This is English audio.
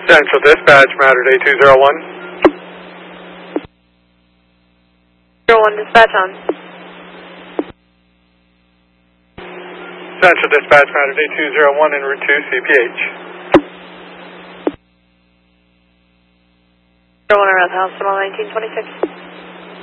Central Dispatch, matter day 201. 01 dispatch on. Central Dispatch, matter day 201 en route to CPH. 01 around hospital 1926.